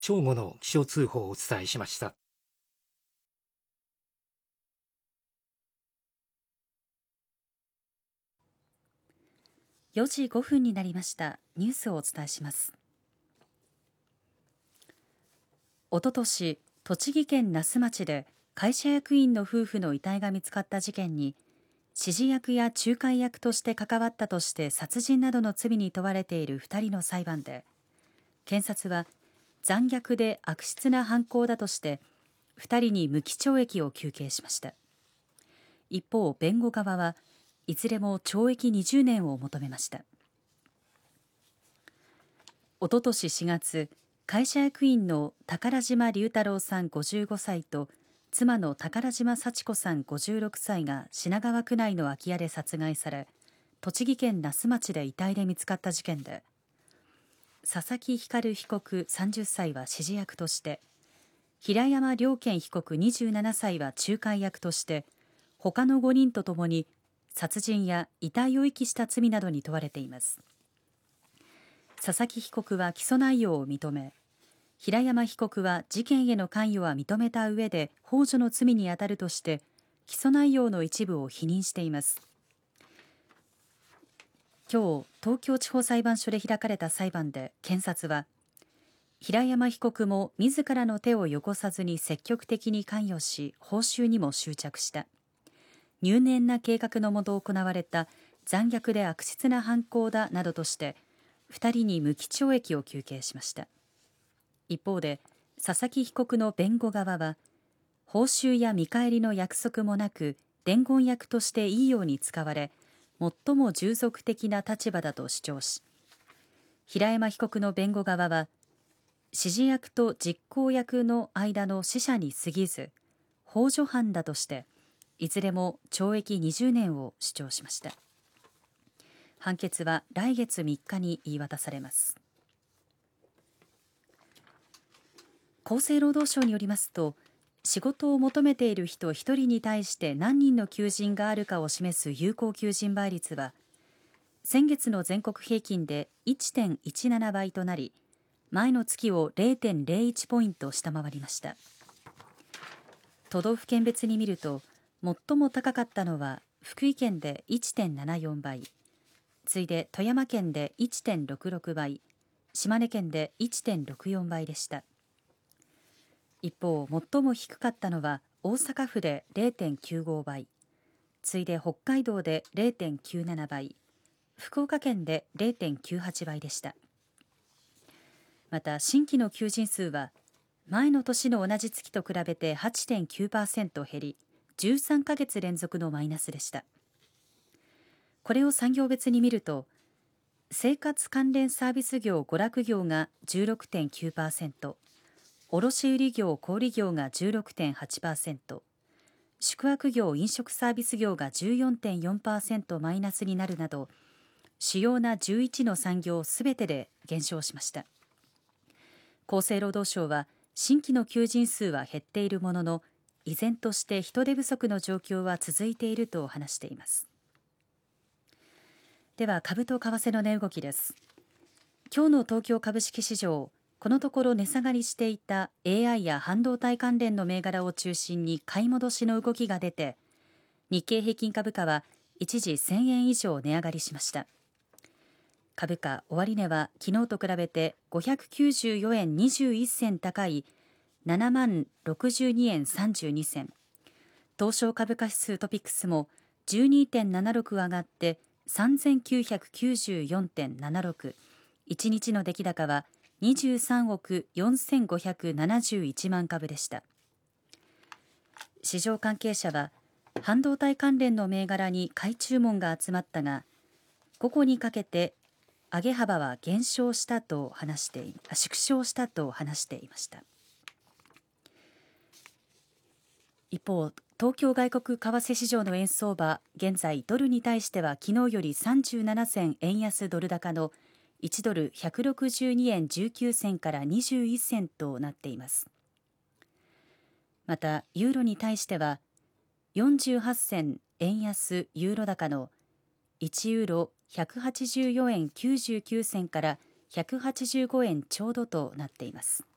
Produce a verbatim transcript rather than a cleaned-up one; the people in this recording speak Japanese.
正午の気象通報をお伝えしました。 よじごふんになりました。ニュースをお伝えします。おととし、栃木県那須町で会社役員の夫婦の遺体が見つかった事件に指示役や仲介役として関わったとして殺人などの罪に問われているふたりの裁判で、検察は残虐で悪質な犯行だとしてふたりに無期懲役を求刑しました。一方、弁護側はいずれも懲役にじゅうねんを求めました。おととししがつ、会社役員の宝島隆太郎さんごじゅうごさいと妻の宝島幸子さんごじゅうろくさいが品川区内の空き家で殺害され、栃木県那須町で遺体で見つかった事件で、佐々木光被告さんじゅっさいは指示役として、平山良健被告にじゅうななさいは仲介役として他のごにんとともに殺人や遺体を遺棄した罪などに問われています。佐々木被告は起訴内容を認め、平山被告は事件への関与は認めた上で幇助の罪に当たるとして起訴内容の一部を否認しています。今日、東京地方裁判所で開かれた裁判で検察は、平山被告も自らの手を汚さずに積極的に関与し報酬にも執着した、入念な計画のもと行われた残虐で悪質な犯行だなどとしてふたりに無期懲役を求刑しました。一方で佐々木被告の弁護側は、報酬や見返りの約束もなく伝言役としていいように使われ最も従属的な立場だと主張し、平山被告の弁護側は、指示役と実行役の間の使者に過ぎず幇助犯だとしていずれも懲役にじゅうねんを主張しました。判決は来月みっかに言い渡されます。厚生労働省によりますと、仕事を求めている人ひとりに対して何人の求人があるかを示す有効求人倍率は先月の全国平均で いってんいちなな 倍となり、前の月を れいてんれいいち ポイント下回りました。都道府県別に見ると、最も高かったのは福井県で いってんななよん 倍、次いで富山県で いってんろくろく 倍、島根県で いってんろくよん 倍でした。一方、最も低かったのは大阪府で れいてんきゅうご 倍、次いで北海道で れいてんきゅうなな 倍、福岡県で れいてんきゅうはち 倍でした。また新規の求人数は前の年の同じ月と比べて はちてんきゅうパーセント 減り、じゅうさんかげつ連続のマイナスでした。これを産業別に見ると、生活関連サービス業・娯楽業が じゅうろくてんきゅうパーセント、卸売業・小売業が じゅうろくてんはちパーセント、宿泊業・飲食サービス業が じゅうよんてんよんパーセント マイナスになるなど、主要なじゅういちの産業すべてで減少しました。厚生労働省は、新規の求人数は減っているものの、依然として人手不足の状況は続いていると話しています。では、株と為替の値動きです。今日の東京株式市場、このところ値下がりしていた エーアイ や半導体関連の銘柄を中心に買い戻しの動きが出て、日経平均株価は一時せんえん以上値上がりしました。株価終値は昨日と比べてごひゃくきゅうじゅうよえんにじゅういっせん高いななまんろくじゅうにえんさんじゅうにせん、東証株価指数トピックスも じゅうにてんななろく 上がってさんぜんきゅうひゃくきゅうじゅうよんてんななろく、いちにちの出来高はにじゅうさんおくよんせんごひゃくななじゅういちまん株でした。市場関係者は、半導体関連の銘柄に買い注文が集まったが、午後にかけて上げ幅は減少したと話して縮小したと話していました。一方、東京外国為替市場の円相場、現在ドルに対しては昨日よりさんじゅうななせん円安ドル高のいちドルひゃくろくじゅうにえんじゅうきゅうせんからにじゅういっせんとなっています。またユーロに対してはよんじゅうはっせん円安ユーロ高のいちユーロひゃくはちじゅうよえんきゅうじゅうきゅうせんからひゃくはちじゅうごえんちょうどとなっています。